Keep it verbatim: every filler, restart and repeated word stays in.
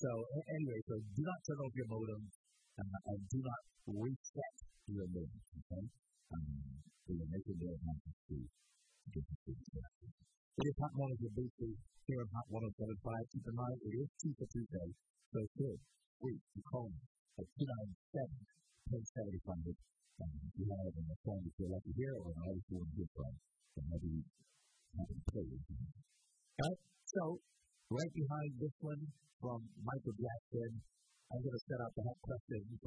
So a- anyway, so do not turn off your modem uh, and do not reset your modem. Okay, um, so you're making it happen to get the things correct. It is Hot Mornings with Bootsy here on Hot one oh seven point five. Keep in mind, it is Tuesday Tuesday, so good. Wait, you call me at two nine seven, one oh seven five. Um, if you have a song that you'd like to hear or an artist you want to hear from, then maybe have it play with you. All right, so right behind this one from Michael Jackson, I'm going to set out the hot question.